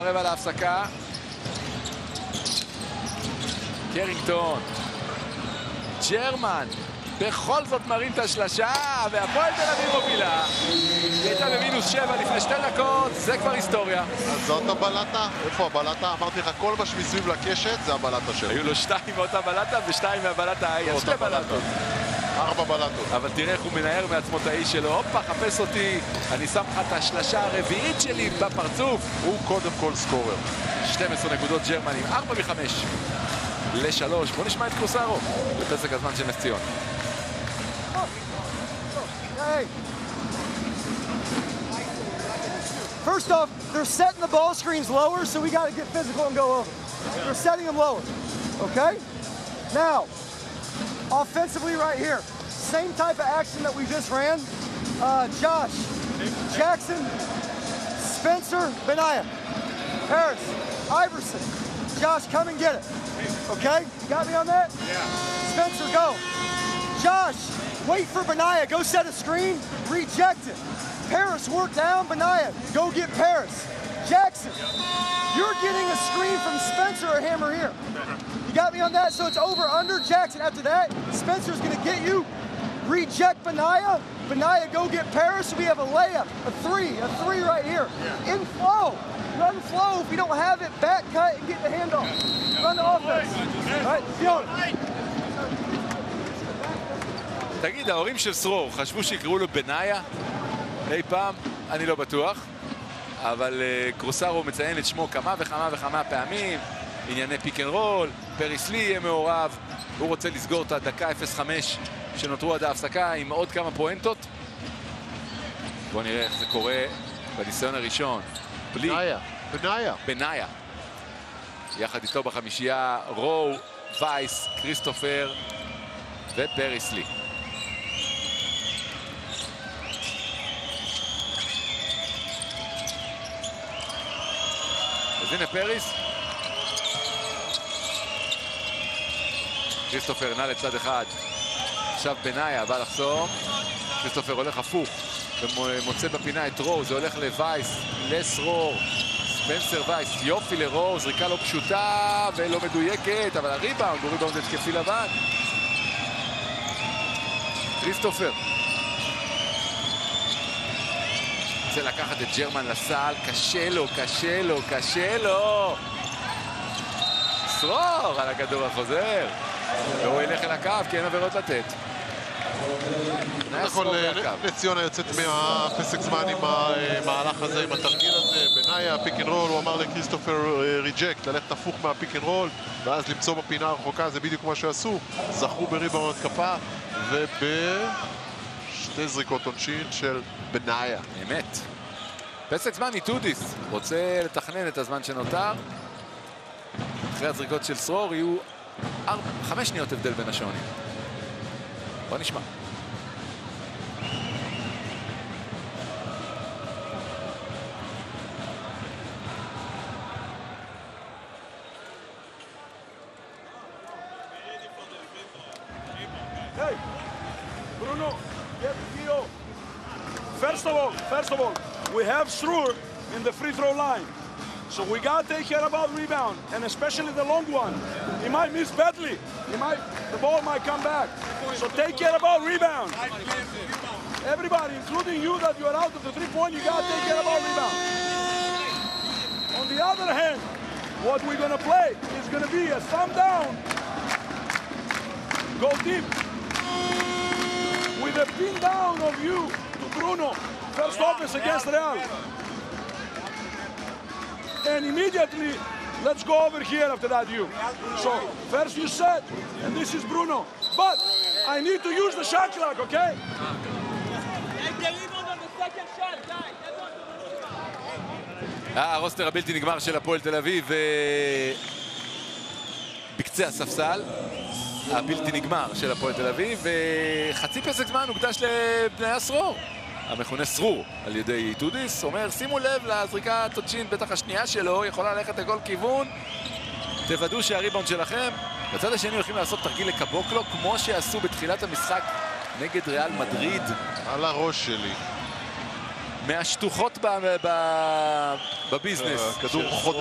רבע להפסקה. קרינגטון. ג'רמן. בכל זאת מרים את השלשה, והפועל תל אביב מובילה. הייתה במינוס 7 לפני 2 דקות, זה כבר היסטוריה. אז זאת הבלטה? איפה הבלטה? אמרתי לך, כל מה שמסביב לקשת זה הבלטה שלו. היו לו 2 מאותה בלטה ו2 מהבלטה ההיא, 2 בלטות. 4 בלטות. אבל תראה איך הוא מנער מעצמו את האיש שלו. הופה, חפש אותי, אני שם לך את השלשה הרביעית שלי בפרצוף. הוא קודם כל סקורר. 12 נקודות ג'רמנים, 4 מ-5 ל-3. בוא נשמע את קרוסרו בפסק הזמן של נס ציון. Hey. First off, they're setting the ball screens lower, so we got to get physical and go over. They're setting them lower, okay? Now, offensively right here, same type of action that we just ran. Josh, Jackson, Spencer, Benaya, Harris, Iverson. Josh, come and get it, okay? You got me on that? Yeah. Spencer, go. Josh, wait for Benaya, go set a screen, reject it. Paris, work down, Benaya, go get Paris. Jackson, you're getting a screen from Spencer or Hammer here. You got me on that? So it's over, under, Jackson. After that, Spencer's gonna get you, reject Benaya, Benaya, go get Paris. We have a layup, a three right here. In flow, run flow. If we don't have it, back cut and get the handoff. Run the offense. All right, Fiona. תגיד, ההורים של סרור חשבו שיקראו לו בניה? אי פעם? אני לא בטוח. אבל קרוסרו מציין את שמו כמה וכמה פעמים. ענייני פיק אנד רול, פריס לי יהיה מעורב. הוא רוצה לסגור את הדקה 0-5 שנותרו עד ההפסקה עם עוד כמה פואנטות. בואו נראה איך זה קורה בניסיון הראשון. בניה. יחד איתו בחמישייה, רו, וייס, כריסטופר ופריס לי. אז הנה פריס. כריסטופר נע לצד אחד. עכשיו בניה בא לחסום. כריסטופר הולך הפוך ומוצא בפינה את רו. זה הולך לווייס, לסרור. ספנסר וייס, יופי לרו. זריקה לא פשוטה ולא מדויקת, אבל הריבאונד הוא ריבאונד התקפי לבן. כריסטופר רוצה לקחת את ג'רמן לסל, קשה לו. סרור על הכדור החוזר. והוא ילך אל הקו כי אין עבירות לתת. נכון, נס ציונה יוצאת מהפסק זמן עם המהלך הזה, עם התרגיל הזה. בניה, פיק אנד רול, הוא אמר לקריסטופר ריג'קט, ללכת הפוך מהפיק אנד רול, ואז למצוא בפינה הרחוקה, זה בדיוק מה שעשו. זכו בריבאונד התקפה, ובשתי זריקות עונשין של בניה. אמת. פסק זמן איטודיס, רוצה לתכנן את הזמן שנותר. אחרי הזריקות של סרור יהיו 5 שניות הבדל בין השעונים. בוא נשמע. Hey, Bruno, get Gio. First of all, we have Struer in the free throw line. So we gotta take care about rebound, and especially the long one. He might miss badly. The ball might come back. So take care about rebound. Everybody, including you, that you are out of the 3-point, you gotta take care about rebound. On the other hand, what we're gonna play is gonna be a thumb down, go deep, with a pin down of you to Bruno, first offense against Real. And immediately, let's go over here after that, you. So, first you set, and this is Bruno. But I need to use the shot clock, okay? הרוסטר הבלתי נגמר של הפועל תל אביב בקצה הספסל. הבלתי נגמר של הפועל תל אביב, וחצי פסק זמן הוקדש לבני סרור. המכונה סרור על ידי איטודיס, אומר שימו לב לזריקה טוצ'ין, בטח השנייה שלו, יכולה ללכת לכל כיוון, תוודאו שהריבאונד שלכם. בצד השני הולכים לעשות תרגיל לקבוקלו, כמו שעשו בתחילת המשחק נגד ריאל מדריד. על הראש שלי. מהשטוחות בביזנס. כדור חודר